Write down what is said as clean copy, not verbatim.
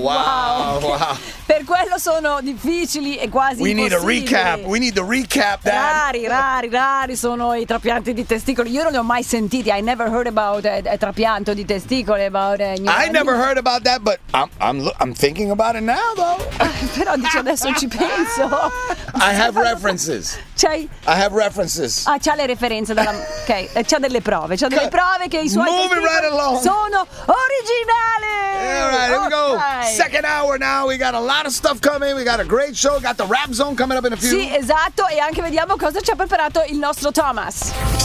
Wow. Per quello sono difficili e quasi impossibili. We need to recap that. Rari sono i trapianti di testicoli. Io non li ho mai sentiti. I never heard about a trapianto di testicoli. I never heard about that, but I'm thinking about it now, though. Però dice adesso ci penso. I have references. I have references. C'ha le referenze ok, c'ha delle prove che i suoi Moving right along. sono originali. All right, here we go. Second hour now. We got a lot of stuff coming. We got a great show. Got the Rap Zone coming up in a few. Sì, esatto, e anche vediamo cosa ci ha preparato il nostro Thomas.